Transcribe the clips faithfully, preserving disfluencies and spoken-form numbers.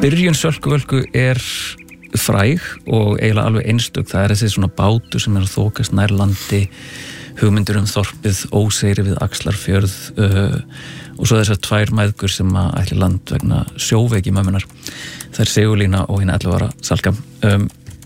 Byrjun Sölku-Völku er fræg og eiginlega alveg einstök. Það er þessi svona bátur sem er að þokast nær landi, hugmyndur um þorpið Óseyri við Axlarfjörð uh, og svo þessar tvær mæðgur sem að ætli land vegna sjóveiki mömmunar. Það er Sigurlína og hinn ellefu ára Salka. Um,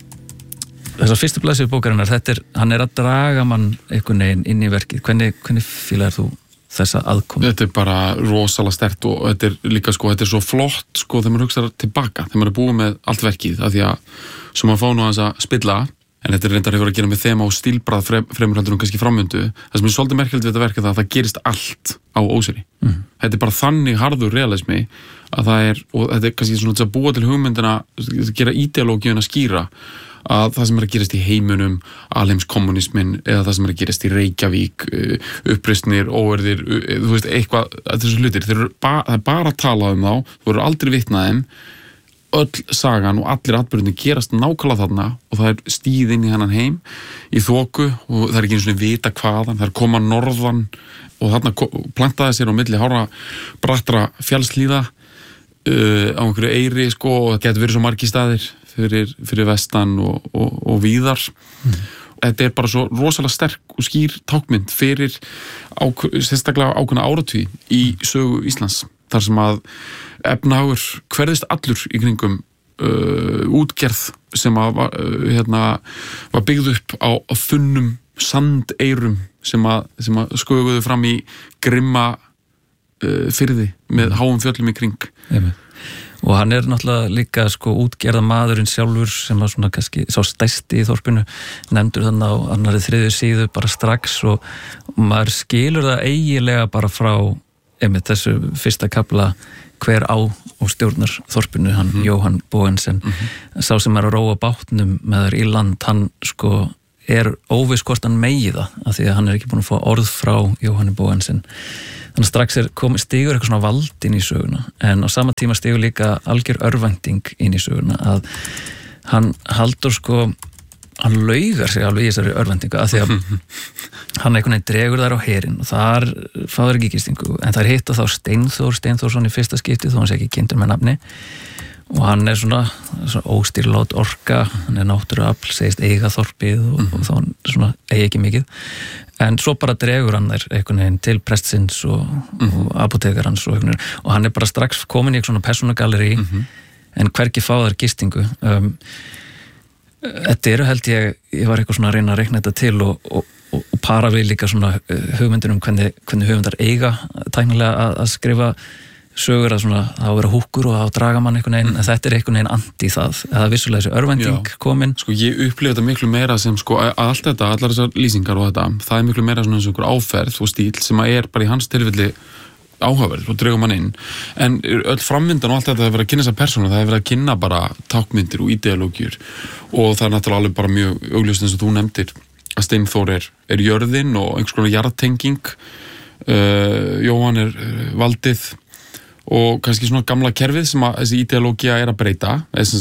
þessar fyrstu blaðsíður bókarinnar, þetta er, hann er að draga mann einhvern veginn inn í verkið. Hvernig, hvernig fílar þú þessa aðkomu? Þetta er bara rosalega sterkt og þetta er líka sko, þetta er svo flott sko þegar maður hugsaður tilbaka, þegar maður er búið með allt verkið, af því að sem maður fá nú aðeins að spilla, en þetta er reyndar hefur að gera með þema og stílbrað frem, fremur heldur um kannski framöndu. Það sem er svolítið merkilegt við þetta verkið það að það gerist allt á Óseyri. Mm. Þetta er bara þannig harður realismi að það er, og þetta er kannski svona að búa til hugmyndina, að gera ídeológíuna skýra, að það sem er að gerast í heiminum, alheimskommunismin eða það sem er að gerast í Reykjavík, uppreisnir, óerðir, þú veist, eitthvað, þessu hlutir, þeir eru ba- það er bara að tala um þá, þú eru aldrei vitnað þeim, öll sagan og allir atburðirnir gerast nákvæmlega þarna og það er stíð inn í hennan heim í þoku og það er ekki einu svona vita hvaðan, það er koma norðan og þarna plantaði sér á milli hára brattra fjallslíða uh, á einhverju eyri sko og það getur verið svo margir staðir fyrir, fyrir vestan og, og, og víðar. Mm. Þetta er bara svo rosalega sterk og skýr tákmynd fyrir ák- sérstaklega ákveðna áratví í sögu Íslands. Þar sem að efnahagur hverðist allur í kringum uh, útgerð sem að uh, hérna, var byggð upp á, á þunnum sandeyrum sem að, sem að sköguðu fram í grimma uh, firði með háum fjöllum í kring. Jum. Og hann er náttúrulega líka sko útgerða maðurinn sjálfur sem var svona kannski sá stærsti í þorpinu, nefndur þannig á annarri þriðju síðu bara strax og, og maður skilur það eiginlega bara frá einmitt þessu fyrsta kafla hver á og stjórnar þorpinu, hann mm. Jóhann Bogensen, mm-hmm. sá sem er að róa bátnum með þær í land, hann sko er óviss hvort hann megi það, af því að hann er ekki búin að fá orð frá Jóhanni Bogensen. Þannig að strax er komið stigur eitthvað svona vald inn í söguna, en á sama tíma stigur líka algjör örvænting inn í söguna, að hann Halldór sko, hann laugar sig alveg í þessari örvæntingu, af því að hann einhvern veginn dregur þær á herinn og þar fáður ekki gistingu, en þær hitta þá Steinþór Steinþórsson í fyrsta skipti, þó hann sé ekki kynntur með nafni, og hann er svona, svona óstýrlát orka, hann er náttúruafl, segist eiga þorpið og, mm-hmm. og þá hann svona eigi ekki mikið, en svo bara dregur hann þær einhvern veginn til prestsins og, mm-hmm. og apotekarans og einhvern veginn, og hann er bara strax komin í svona persónugallerí, mm-hmm. en hvergi fá þær gistingu. Um, Þetta eru held ég, ég var eitthvað svona að reyna að reikna þetta til og, og, og, og para við líka svona hugmyndir um hvernig, hvernig hugmyndar eiga tæknilega að, að skrifa sögur að svona að vera húkkur og að draga mann einhvern veginn, mm. en þetta er einhvern veginn anti það, eða vissulega þessi örvænting komin. Sko ég upplifa þetta miklu meira sem sko að allt þetta, allar þessar lýsingar og þetta, það er miklu meira svona eins og einhver áferð og stíl sem að er bara í hans tilfelli áhugaverð og dregur mann inn, en öll framvindan og allt þetta það er verið að kynna þessar persónu, það er verið að kynna bara tákmyndir og ideológjur og það er náttúrulega alveg bara mjög augljóst eins og þú nefndir að Steinþór er, er jörðin og einhvers konar jarðtenging, uh, Jóhann er uh, valdið og kannski svona gamla kerfið sem að þessi ideológia er að breyta.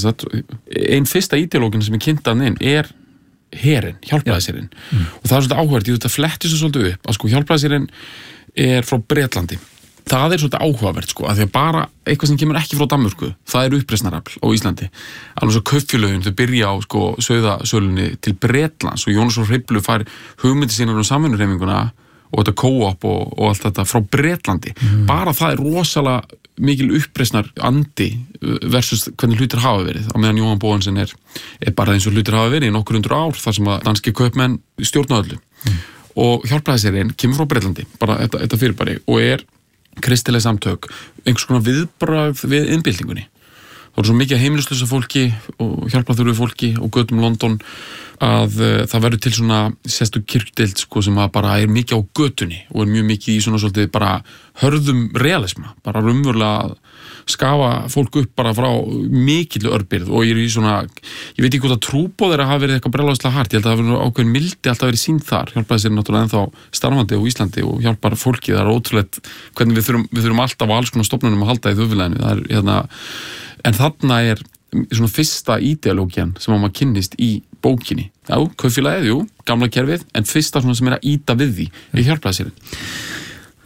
Einn fyrsta ideológin sem er kynntan inn er herinn, hjálpræðisherinn, mm. og það er svolítið áhugavert, ég veit að fletti svo svolítið upp að sko hjálpræðisherinn er frá Bretlandi. Það er svolítið áhugavert sko, að því að bara eitthvað sem kemur ekki frá Danmörku, það er uppreisnarafl á Íslandi. Alveg svo kaupfélögin, þau byrja á sko sauðasölunni til Bretlands og Jónas frá Hriflu fær hugmyndi sínar um samvinnuhreyfinguna og þetta co-op og, og allt þetta frá Bretlandi. Mm. Bara það er rosalega mikil uppreisnar andi versus hvernig hlutir hafa verið, á meðan Jóhann Bogensen er, er bara eins og hlutir hafa verið í nokkur hundur ár, þar sem að danski kaupmenn stjórna öllu. Mm. Og hjálpræðisherinn kemur frá Bretlandi, bara þetta, þetta fyrirbæri, og er kristileg samtök, einhvers konar viðbragð við innbyltingunni. Það eru svo mikið heimilislausa fólki og hjálpaþurfi fólki og götum London að uh, það verður til svona sérstök kirkdeild sko sem að bara er mikið á götunni og er mjög mikið í svona svolítið bara hörðum realisma, bara raunverulega skafa fólk upp bara frá mikillu örbirð og ég er í svona, ég veit ekki hvort að trúbóð er að hafa verið eitthvað brjálæðislega hart, ég held að það hafa verið ákveðin mildi alltaf verið sýnd þar, hjálpaði sér náttúrulega ennþá starfandi á Íslandi og hjálpar fólki, það er ótrúlegt hvernig við þurfum, við þurfum alltaf á alls konar stofnunum að halda í þjóðfélaginu, það er hérna, en þarna er svona fyrsta ideológian sem að maður kynnist í bókinni, já, kaupfélagið, jú, gamla kerfið, en fyrsta svona sem er að íta við því, ég hjálpaði sér.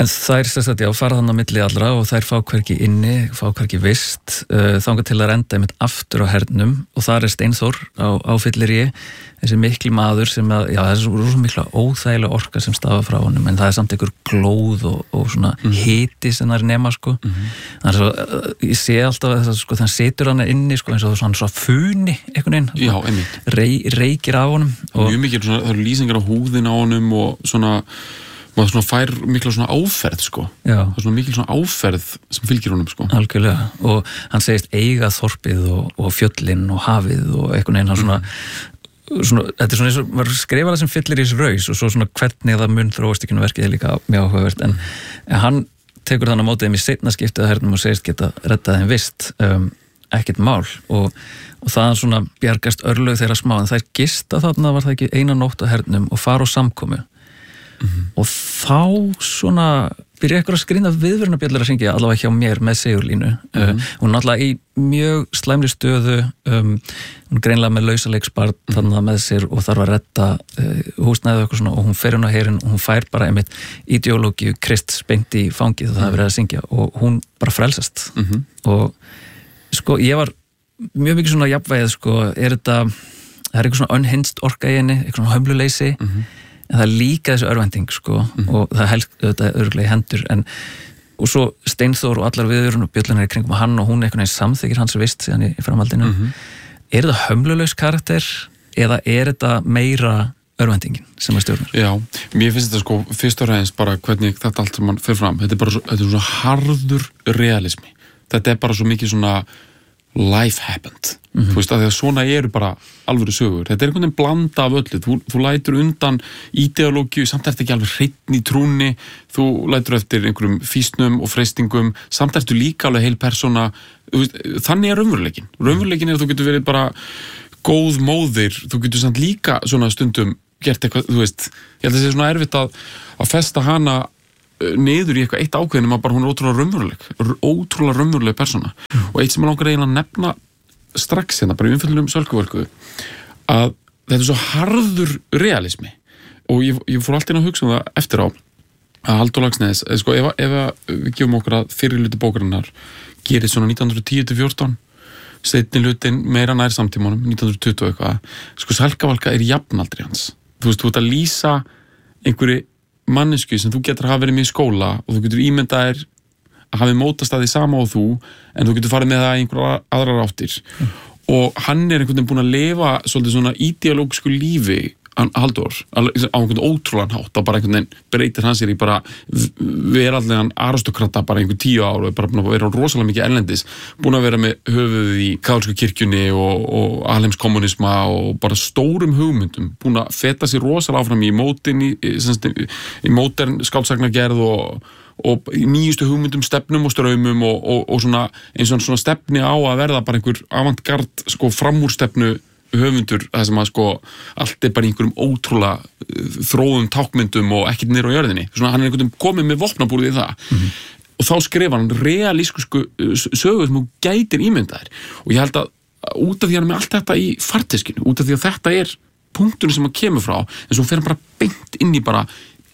En þær sérstætt, já, fara þannig á milli allra og þær fá hvergi inni, fá hvergi vist, uh, þangað til að renda einmitt aftur á hernum og þar er Steinþór á, á Fylliríi, þessi mikli maður sem að, já, það er svo, svo mikla óþægilega orka sem stafa frá honum, en það er samt einhver glóð og, og svona mm. hiti sem það er nema, sko. Mm-hmm. Það er svo, uh, ég sé alltaf þess að, sko, þannig setur hann inni, sko, eins og svona svo funi, einhvern veginn. Já, einmitt. Rey, reykir á honum. Og mjög mikil, svona, það eru lýsingar á húðin á honum og svona, maður svona fær mikla svona áferð, sko. Já. Það er svona mikil svona áferð sem fylgir honum, sko. Algjörlega. Og hann segist eiga þorpið og, og fjöllin og hafið og einhvern veginn hann svona, mm. svona, þetta er svona eins og, maður skrifar það sem fyllir í þessu raus og svo svona hvernig það mun þróast ekki verkið er líka mjög áhugavert, en, en hann tekur þannig á mótið þeim í seinna skiptið að hernum og segist geta reddað þeim vist, um, ekkert mál og, og það svona bjargast örlög þeirra smá, en þær gista þarna var það ekki eina nótt á hernum og fara á samkomu. Mm-hmm. Og þá svona byrja ykkur að skrýna viðvörunarbjöllur að syngja allavega hjá mér með Sigurlínu. Mm-hmm. uh, hún er náttúrulega í mjög slæmri stöðu, um, hún er greinlega með lausalegsbarn mm-hmm. þannig með sér og þarf að redda uh, húsnæðu eitthvað svona og hún fer hún á herin og hún fær bara einmitt ideológíu Krists beint í fangið og það er verið að syngja og hún bara frelsast. Mm-hmm. Og sko ég var mjög mikið svona jafnvægið, sko, er þetta það er eitthvað svona unhinged orka í henni, eitthvað svona hömluleysi. Mm-hmm. En það er líka þessu örvænting, sko, mm. og það helst auðvitað örgulega í hendur, en og svo Steinþór og allar viðurinn og bjöllunar í kringum hann og hún einhvern veginn samþykir hans vist síðan í, í framhaldinu. Mm-hmm. Er þetta hömlulaus karakter eða er þetta meira örvæntingin sem að stjórnar? Já, mér finnst þetta sko fyrst og ræðins bara hvernig þetta allt sem mann fyrir fram, þetta er bara svo, þetta er svo harður realismi. Þetta er bara svo mikið svona life happened. Mm-hmm. Þú veist að því að svona eru bara alvöru sögur. Þetta er einhvern veginn blanda af öllu. Þú, þú lætur undan ideológíu, samt ertu ekki alveg hreinn í trúnni, þú lætur eftir einhverjum fýsnum og freistingum, samt ertu líka alveg heil persóna. Þannig er raunveruleikin. Raunveruleikin er að þú getur verið bara góð móðir, þú getur samt líka svona stundum gert eitthvað, þú veist, ég held að það sé svona erfitt að, að festa hana niður í eitthvað eitt ákveðin, bara hún er ótrúlega raunveruleg, ótrúlega raunveruleg persóna. Mm. Og eitt sem ég langar eiginlega að nefna strax hérna, bara í umfjöllunum Sölkuvölku, að þetta er svo harður realismi og ég, ég fór alltaf inn að hugsa um það eftir á að Halldór Laxness, sko, ef, ef við gefum okkur að fyrir hluti bókarinnar gerist svona nítján hundruð tíu til fjórtán, seinni hlutin meira nær samtímanum, nítján hundruð tuttugu eitthvað, sko Salkavalka er jafnaldri hans. Þú veist, þú ert að lýsa einhverju mannesku sem þú getur hafa verið með í skóla og þú getur ímyndaðir að hafi mótast að því sama á þú en þú getur farið með það í einhverja aðrar áttir mm. og hann er einhvern veginn búin að lifa svolítið svona ideológisku lífi Halldór, á einhvern ótrúlan hátt og bara einhvern veginn breytir hann sér í bara verallegan aristokrata bara einhvern tíu ár og er bara búin að vera rosalega mikið erlendis, búin að vera með höfuðið í kaþólsku kirkjunni og, og alheimskommunisma og bara stórum hugmyndum, búin að feta sér rosalega áfram í mótin í, í, í mótern skáldsagnagerð og, og í nýjustu hugmyndum, stefnum og straumum og, og, og svona eins og svona stefni á að verða bara einhver avantgard sko framúrstefnu höfundur, það sem að sko allt er bara einhverjum ótrúlega þróum tákmyndum og ekkert niður á jörðinni. Svona hann er einhvern veginn komið með vopnabúrið í það. Mm-hmm. Og þá skrifa hann realísku sögur sem þú gætir ímyndaðir. Og ég held að út af því hann er með allt þetta í farteskinu, út af því að þetta er punkturinn sem hann kemur frá, en svo fer hann bara beint inn í bara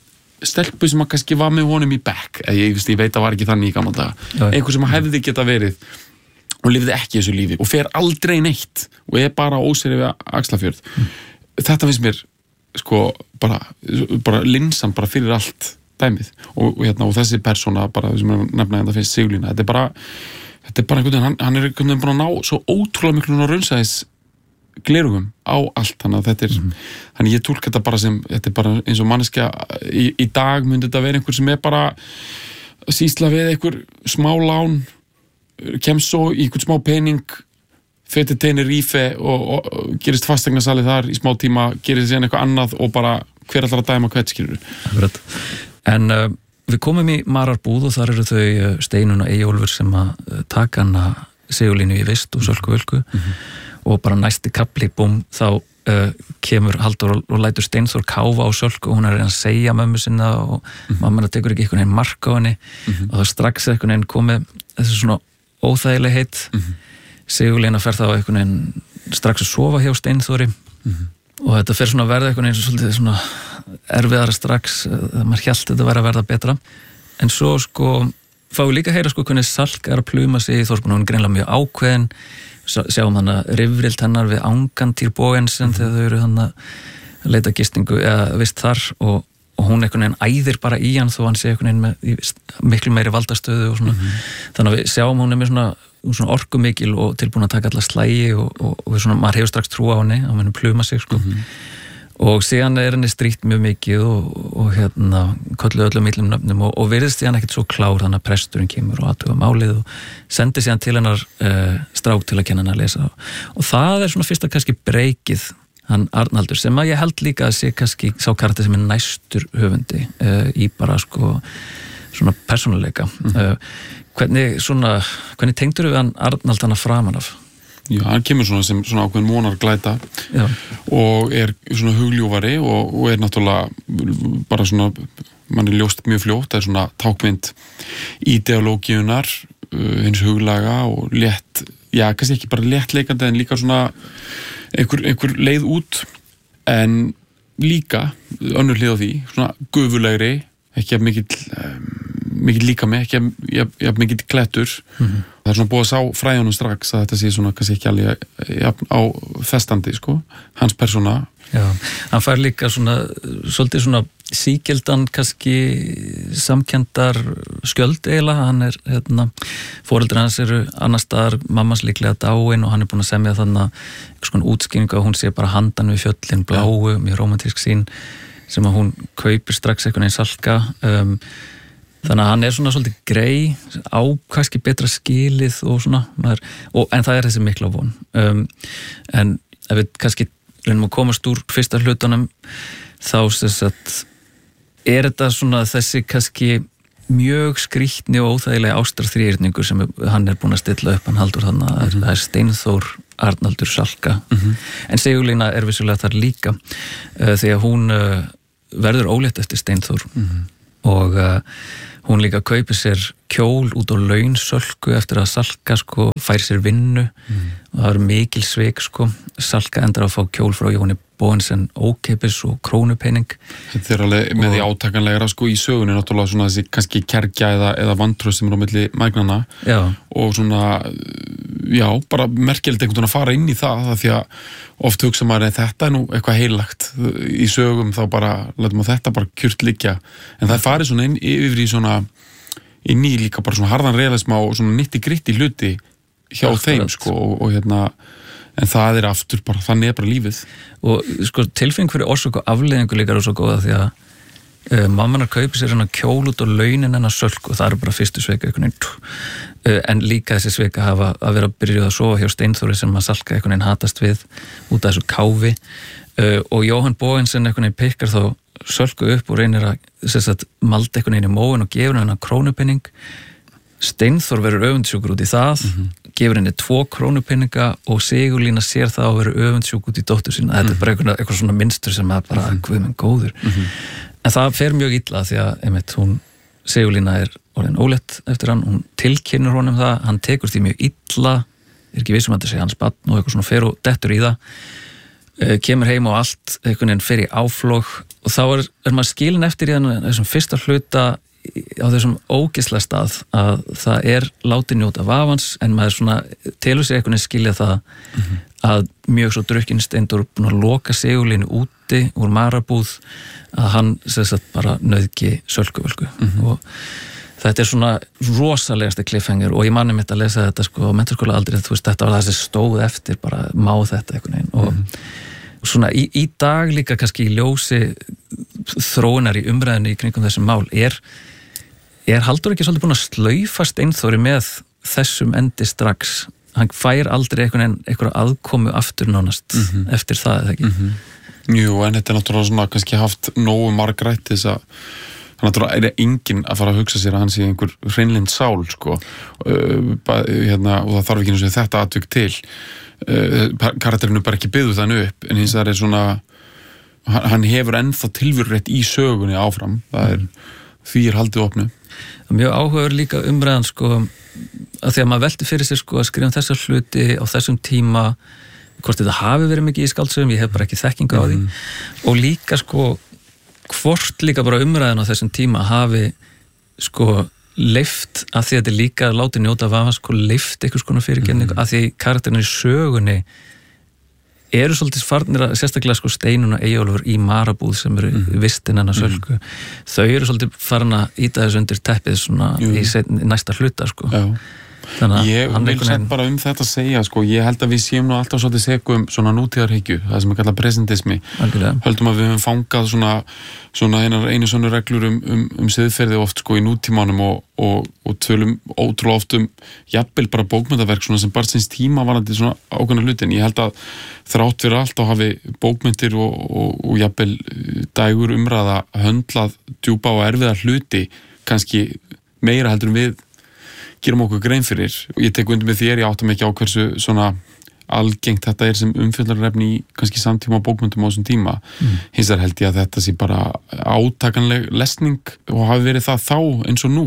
stelpu sem hann kannski var með honum í bekk. Ég, ég, ég veit að var ekki þannig í gamla daga. Einhver sem hefði geta verið og lifði ekki þessu lífi og fer aldrei neitt og er bara ósýrið við Axlarfjörð. Mm. Þetta finnst mér sko bara, bara linsan bara fyrir allt dæmið og, og, hérna, og þessi persóna bara sem er nefnaði þetta finnst Sigurlína, þetta er bara þetta er bara einhvern veginn, hann, hann er einhvern veginn búin að ná svo ótrúlega miklu raunsæðis glerugum á allt, þannig að þetta er mm. þannig ég tólka þetta bara sem þetta er bara eins og manneskja í, í dag myndi þetta vera einhver sem er bara sýsla við einhver smá lán kemst svo í einhvern smá pening fyrir Tenerife og, og, og gerist fasteignasalið þar í smá tíma, gerist síðan eitthvað annað og bara hver allar að dæma hvert skilur. En uh, við komum í Mararbúð og þar eru þau Steinun og Eyjólfur sem að uh, taka hana Sigurlínu í vist og Sölkuvölku mm-hmm. og bara næsti kapli búm þá uh, kemur Halldór og, og lætur Steinþór káfa á Sölku og hún er að segja mömmu sinna og mm-hmm. mamma tekur ekki einhvern veginn mark á henni mm-hmm. og þá strax einhvern veginn komið þessu svona óþægileg heitt mm-hmm. Sigurlína fer þá einhvern veginn strax að sofa hjá Steinþóri mm-hmm. og þetta fer svona að verða einhvern veginn svolítið svona erfiðara strax, maður hélt þetta væri að verða betra en svo sko fáum við líka að heyra sko hvernig Salka er að pluma sig í þorpinu, hún er greinlega mjög ákveðin, sjáum hann að rifrilt hennar við Angantýr Bogensen þegar þau eru hann að leita gistingu eða vist þar og, og hún einhvern veginn æðir bara í hann þó hann sé einhvern veginn með miklu meiri valdastöðu og svona, mm-hmm. þannig að við sjáum hún er með svona, svona orkumikil og tilbúin að taka alla slægi og, og, og svona, maður hefur strax trú á henni, á henni pluma sig sko. Mm-hmm. Og síðan er henni strítt mjög mikið og, og hérna kollu öllum illum nöfnum og, og virðist síðan ekkert svo klár þannig að presturinn kemur og aðtuga málið og sendir síðan til hennar uh, strák til að kenna hennar að lesa og það er svona fyrsta kannski breykið hann Arnaldur sem að ég held líka að sé kannski sá karakter sem er næstur höfundi uh, í bara sko svona persónuleika mm. uh, hvernig svona, hvernig tengdur við hann Arnald hana framan af? Já, hann kemur svona sem svona ákveðin vonarglæta Já. Og er svona hugljúfari og, og er náttúrulega bara svona, mann er ljóst mjög fljótt, það er svona tákmynd ideológíunar, hins huglaga og létt, já, kannski ekki bara léttleikandi en líka svona einhver, einhver leið út en líka, önnur hlið á því, svona gufulegri, ekki að mikill, mikill líka með, ekki að, að, að mikill klettur. Mm-hmm. Það er svona búið að sá fræðunum strax að þetta sé svona kannski ekki alveg á festandi, sko, hans persóna. Já, hann fær líka svona, svolítið svona sígildan kannski samkendar skjöld eiginlega, hann er, hérna, foreldrar hans eru annar staðar, mammas líklega dáin og hann er búin að semja þannig einhvers konar útskýringu að hún sé bara handan við fjöllin bláu, ja. Mjög rómantísk sín sem að hún kaupir strax einhvern veginn Salka um, þannig að hann er svona svolítið grei á kannski betra skilið og svona maður, og, en það er þessi mikla von um, en ef við kannski reynum að komast úr fyrsta hlutunum þá þess að er þetta svona þessi kannski mjög skrýtni og óþægilega ástarþrýrningur sem hann er búin að stilla upp hann haldur þannig að mm-hmm. það er Steinþór Arnaldur Salka mm-hmm. en Sigurlína er vissulega þar líka uh, því að hún uh, verður ólétt eftir Steinþór mm-hmm. og uh, hún líka kaupir sér kjól út á laun Sölku eftir að Salka sko fær sér vinnu mm. og það eru mikil svik sko Salka endar að fá kjól frá Jóni Bogensen ókeipis og krónupening. Þetta er alveg með því átakanlegra sko í sögunni náttúrulega svona þessi kannski kergja eða, eða vantröð sem er á milli mægnanna já. Og svona já, bara merkilegt einhvern veginn að fara inn í það það því að oft hugsa maður að þetta er nú eitthvað heilagt í sögum þá bara, letum að þetta bara kjurt liggja en það er farið svona inn yfir í svona inn í líka bara svona harðan realisma og svona nitti gritti hluti hjá Akkurat. Þeim sko og, og hérna en það er aftur bara, þannig er bara lífið og sko tilfinning fyrir orsök og afleiðingu líka er svo góða því að uh, mammanar kaupir sér hann kjól út á launin hennar Sölku og það er bara fyrstu sveika einhvern veginn uh, en líka þessi sveika hafa að vera að byrjuð að sofa hjá Steinþóri sem að Salka einhvern veginn hatast við út af þessu káfi uh, og Jóhann Bogensen einhvern veginn pikkar þá Sölku upp og reynir að sagt, malda einhvern veginn í móin og gefur hennar krónupenning Steinþór verður öfundsjúkur út í það mm-hmm. gefur henni tvo krónupenninga og Sigurlína sér það og verður öfundsjúkur út í dóttur sína mm-hmm. þetta er bara eitthvað, eitthvað svona mynstur sem er bara mm-hmm. guð minn góður mm-hmm. en það fer mjög illa því að einmitt, hún, Sigurlína er orðin ólétt eftir hann, hún tilkynnur honum það hann tekur því mjög illa er ekki vissum að þetta sé hans barn og eitthvað svona fer og dettur í það kemur heim og allt einhvern veginn fer í áflog og þá er, er maður skilin eftir í þessum fyrsta hluta á þessum ógeðslega stað að það er látið njóta vafans en maður svona telur sig einhvern veginn skilja það mm-hmm. að mjög svo drukkinn Steindór búin að loka Sigurlínu úti úr marabúð að hann sem sagt bara nauðgi Sölkuvölku mm-hmm. og þetta er svona rosalegasti cliffhanger og ég manni mitt að lesa þetta sko á menntaskóla aldrei þú veist þetta var það sem stóð eftir bara má þetta einhvern veginn og mm-hmm. svona í, í dag líka kannski í ljósi þróunar í umræðinu í kringum þessum mál er er Halldór ekki svolítið búin að slaufa Steinþóri með þessum endi strax hann fær aldrei einhvern einhverja aðkomu aftur nánast mm-hmm. eftir það eða ekki mm-hmm. Jú, en þetta er náttúrulega svona kannski haft nógu margrætt þess að hann náttúrulega er enginn að fara að hugsa sér að hann sé einhver hreinlind sál sko uh, hérna, og það þarf ekki eins og þetta atvik til uh, karakterinu bara ekki byggðu þannig upp en hins það er svona hann hefur ennþá tilverurétt í sögunni áfram það er, því er haldið opnu Mjög áhugaður líka umræðan sko að því að maður velti fyrir sér sko að skrifa um þessar hluti á þessum tíma hvort þetta hafi verið mikið í skáldsögum ég hef bara ekki þekkingu á því mm. og líka sko hvort líka bara umræðan á þessum tíma hafi sko leift að því að þetta er líka látið njóta vafa sko leift eitthvað skona fyrirgenning mm. að því karakterinn í sögunni eru svolítið farnir að sérstaklega sko Steinunn og Eyjólfur í Marabúð sem eru mm. vistin hennar Sölku mm. þau eru svolítið farin að íta þessu undir teppið svona Jú. í setn, næsta hluta sko Já. Ég vil sett bara um þetta að segja sko, ég held að við séum nú alltaf svolítið segum svona nútíðarhyggju, það sem er kallað presentismi Algjörlega. Höldum að við höfum fangað svona, svona einar einu svona reglur um, um, um siðferði oft sko í nútímanum og, og, og tölum ótrúlega oft um jafnvel bara bókmyndaverk svona sem bara sinns tíma varandi svona ákveðna hlutin, ég held að þrátt fyrir allt á hafi bókmyndir og, og, og jafnvel dægur umræða höndlað djúpa og erfiða hluti kannski meira heldur en við gerum okkur grein fyrir og ég tek undir með þér, ég áttum ekki á hversu svona algengt þetta er sem umfjöldarefni í kannski samtíma bókmyndum á þessum tíma mm. hins vegar held ég að þetta sé bara átakanleg lesning og hafi verið það þá eins og nú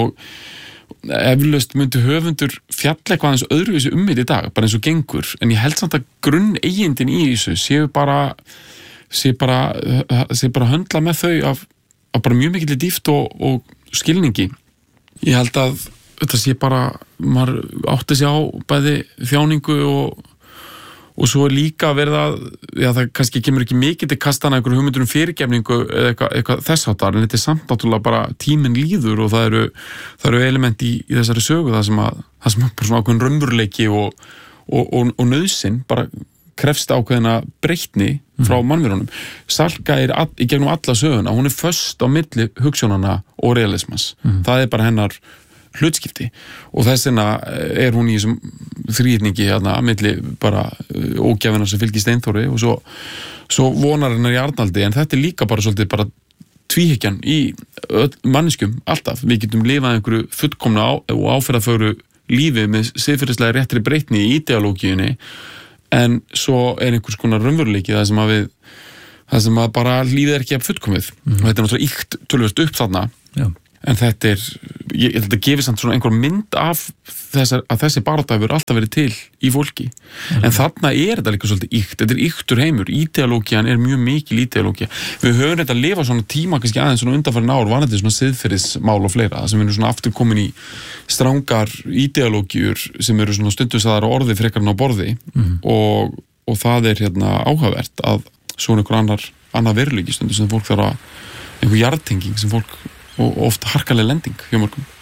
og eflaust myndi höfundur fjalla eitthvað eins öðruvísi um þetta í dag, bara eins og gengur en ég held samt að grunn eigindin í þessu séu bara séu bara, séu bara höndla með þau af, af bara mjög mikill dýpt og, og skilningi ég held að þetta sé bara, maður átti sig á bæði þjáningu og, og svo er líka verið að, já það kannski kemur ekki mikið til kastana einhverjum hugmyndur um fyrirgefningu eða eitthvað, eitthvað þess áttar, en þetta er samt náttúrulega bara tíminn líður og það eru, það eru element í, í þessari sögu það sem að, það sem að bara svona ákveðin raunveruleiki og, og, og, og nauðsyn bara krefst ákveðina breytni frá mannverunum. Salka er all, í gegnum alla söguna, hún er föst á milli hugsjónana og realismas. Mm. Það er bara hennar hlutskipti og þess vegna er hún í þessum þrýrningi hérna að milli bara ógjafina sem fylgir Steinþóri og svo, svo vonar hennar í Arnaldi en þetta er líka bara svolítið bara tvíhyggjan í manneskjum alltaf. Við getum lifað einhverju fullkomna á, og áferðafögru lífi með siðferðislega réttri breytni í ideológíunni en svo er einhvers konar raunveruleiki það sem að við það sem að bara lífið er ekki að fullkomið mm. og þetta er náttúrulega íkt tölvöld upp þarna Já. En þetta er, ég held að gefi samt svona einhver mynd af þessar, að þessi barátta hefur alltaf verið til í fólki. Mm. En þarna er þetta líka svolítið íkt, þetta er íktur heimur, ideológian er mjög mikil ideológia. Við höfum þetta að lifa svona tíma kannski aðeins svona undanfarin ár, vanandi svona siðferðismál og fleira, sem við erum svona aftur komin í strangar ideológiur sem eru svona stundum sagðar á orði frekar en á borði mm. og, og það er hérna áhugavert að svona einhver annar, annar veruleiki stundum sem fólk þarf að, einhver jarðtenging sem fólk og oft harkaleg lending hjá mörgum.